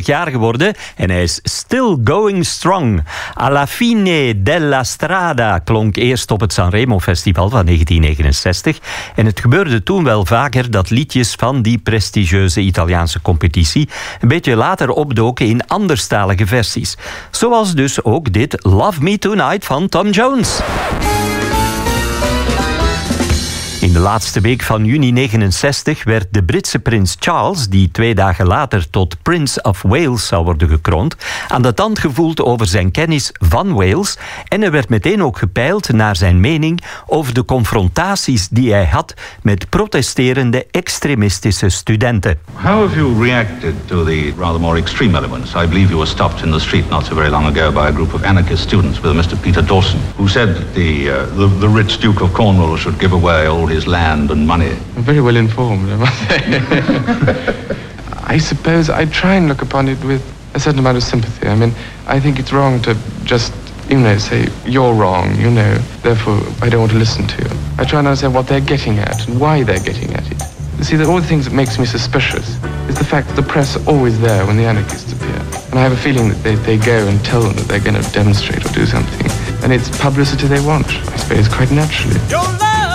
50 jaar geworden en hij is still going strong. Alla fine della strada klonk eerst op het Sanremo Festival van 1969 en het gebeurde toen wel vaker dat liedjes van die prestigieuze Italiaanse competitie een beetje later opdoken in anderstalige versies. Zoals dus ook dit Love Me Tonight van Tom Jones. In de laatste week van juni 1969 werd de Britse prins Charles, die 2 dagen later tot Prince of Wales zou worden gekroond, aan de tand gevoeld over zijn kennis van Wales en er werd meteen ook gepeild naar zijn mening over de confrontaties die hij had met protesterende extremistische studenten. How have you reacted to the rather more extreme elements? I believe you were stopped in the street not so very long ago by a group of anarchist students with Mr. Peter Dawson, who said that the rich Duke of Cornwall should give away all his land and money. I'm very well informed, I must say. I suppose I try and look upon it with a certain amount of sympathy. I mean, I think it's wrong to just, say, you're wrong, therefore I don't want to listen to you. I try and understand what they're getting at and why they're getting at it. You see, all the things that makes me suspicious is the fact that the press are always there when the anarchists appear. And I have a feeling that they go and tell them that they're going to demonstrate or do something. And it's publicity they want, I suppose, quite naturally.